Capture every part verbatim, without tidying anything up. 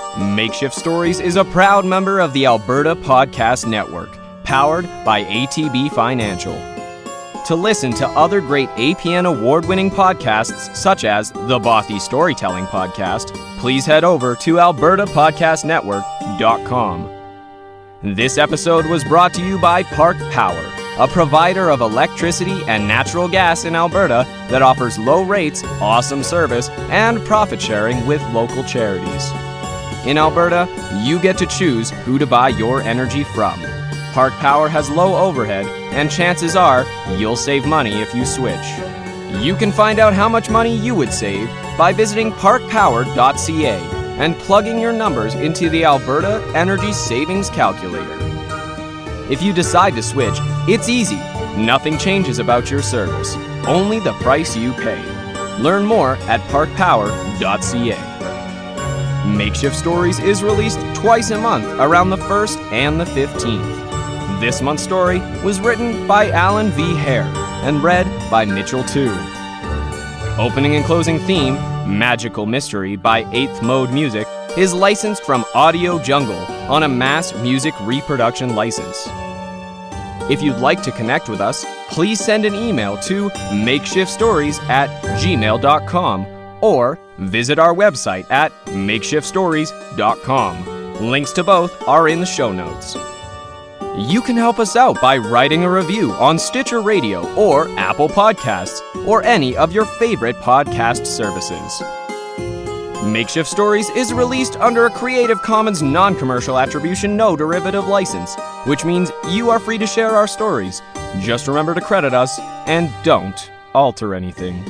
Makeshift Stories is a proud member of the Alberta Podcast Network, powered by A T B Financial. To listen to other great A P N award-winning podcasts such as the Bothy Storytelling Podcast, please head over to alberta podcast network dot com. This episode was brought to you by Park Power, a provider of electricity and natural gas in Alberta that offers low rates, awesome service, and profit sharing with local charities. In Alberta, you get to choose who to buy your energy from. Park Power has low overhead, and chances are you'll save money if you switch. You can find out how much money you would save by visiting park power dot c a and plugging your numbers into the Alberta Energy Savings Calculator. If you decide to switch, it's easy. Nothing changes about your service, only the price you pay. Learn more at park power dot c a. Makeshift Stories is released twice a month around the first and the fifteenth. This month's story was written by Alan V. Hare and read by Mitchell Tu. Opening and closing theme, Magical Mystery by Eighth Mode Music, is licensed from Audio Jungle on a mass music reproduction license. If you'd like to connect with us, please send an email to makeshiftstories at gmail dot com or visit our website at makeshift stories dot com. Links to both are in the show notes. You can help us out by writing a review on Stitcher Radio or Apple Podcasts or any of your favorite podcast services. Makeshift Stories is released under a Creative Commons non-commercial attribution no derivative license, which means you are free to share our stories. Just remember to credit us and don't alter anything.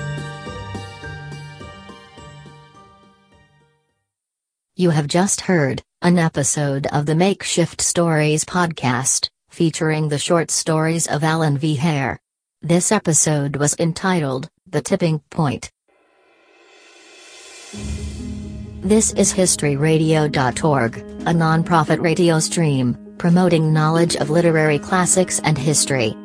You have just heard an episode of the Makeshift Stories podcast, featuring the short stories of Alan V. Hare. This episode was entitled, The Tipping Point. This is history radio dot org, a non-profit radio stream, promoting knowledge of literary classics and history.